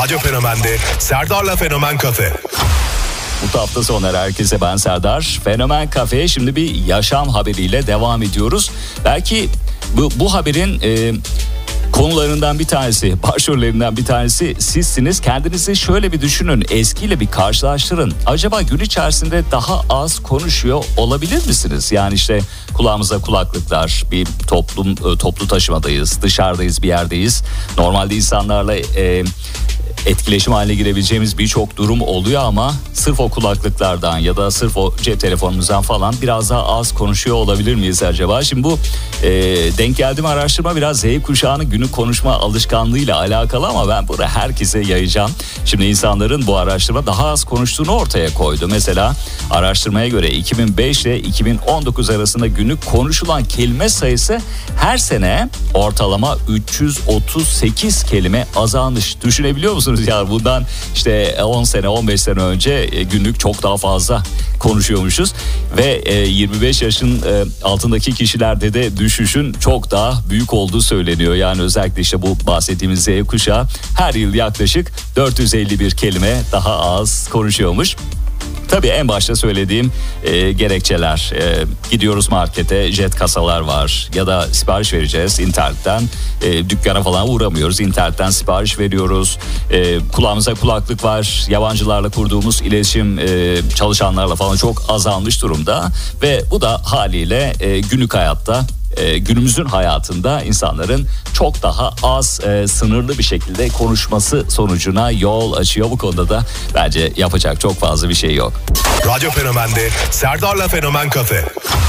Radyo Fenomen'de Serdar'la Fenomen Kafe. Mutlu hafta sonları herkese, ben Serdar. Fenomen Kafe'ye şimdi bir yaşam haberiyle devam ediyoruz. Belki bu haberin konularından bir tanesi, başrollerinden bir tanesi sizsiniz. Kendinizi şöyle bir düşünün, eskiyle bir karşılaştırın. Acaba gün içerisinde daha az konuşuyor olabilir misiniz? Yani işte kulağımıza kulaklıklar, bir toplu taşımadayız, dışarıdayız, bir yerdeyiz. Normalde insanlarla etkileşim haline girebileceğimiz birçok durum oluyor ama sırf o kulaklıklardan ya da sırf o cep telefonumuzdan falan biraz daha az konuşuyor olabilir miyiz acaba? Şimdi bu denk geldiğim araştırma biraz Z kuşağının günlük konuşma alışkanlığıyla alakalı ama ben bunu herkese yayacağım. Şimdi insanların bu araştırma daha az konuştuğunu ortaya koydu. Mesela araştırmaya göre 2005 ile 2019 arasında günlük konuşulan kelime sayısı her sene ortalama 338 kelime azalmış. Düşünebiliyor musunuz? Ya bundan işte 10 sene 15 sene önce günlük çok daha fazla konuşuyormuşuz ve 25 yaşın altındaki kişilerde de düşüşün çok daha büyük olduğu söyleniyor. Yani özellikle işte bu bahsettiğimiz Z kuşağı her yıl yaklaşık 451 kelime daha az konuşuyormuş. Tabii en başta söylediğim gerekçeler. Gidiyoruz markete, jet kasalar var ya da sipariş vereceğiz internetten. Dükkana falan uğramıyoruz, internetten sipariş veriyoruz. Kulağımıza kulaklık var. Yabancılarla kurduğumuz iletişim çalışanlarla falan çok azalmış durumda. Ve bu da haliyle günlük hayatta, günümüzün hayatında insanların çok daha az sınırlı bir şekilde konuşması sonucuna yol açıyor. Bu konuda da bence yapacak çok fazla bir şey yok. Radyo Fenomen'de Serdar'la Fenomen Kafe.